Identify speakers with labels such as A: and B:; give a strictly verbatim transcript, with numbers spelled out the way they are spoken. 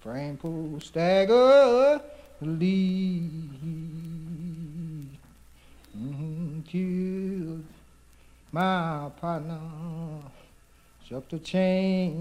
A: Frank Poole stagger lead. Mm-hmm. Killed my partner, jumped the chain.